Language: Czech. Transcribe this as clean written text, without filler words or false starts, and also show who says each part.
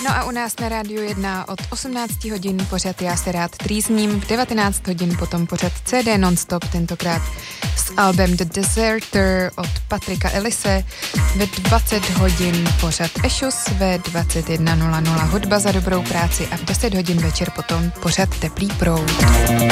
Speaker 1: No a u nás na Rádiu 1 od 18 hodin pořad Já se rád trýzním, v 19 hodin potom pořad CD Nonstop, tentokrát s albem The Deserter od Patrika Ellise, ve 20 hodin pořad Ešus, ve 21:00 hudba za dobrou práci a v 10 hodin večer potom pořad Teplý proud.